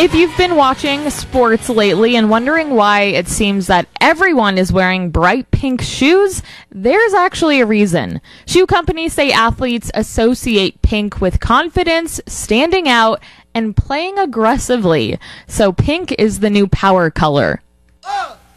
If you've been watching sports lately and wondering why it seems that everyone is wearing bright pink shoes, there's actually a reason. Shoe companies say athletes associate pink with confidence, standing out, and playing aggressively. So pink is the new power color.